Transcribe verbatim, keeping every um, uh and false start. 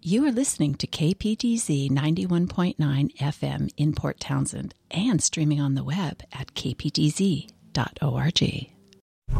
You are listening to K P D Z ninety-one point nine F M in Port Townsend and streaming on the web at k p d z dot org.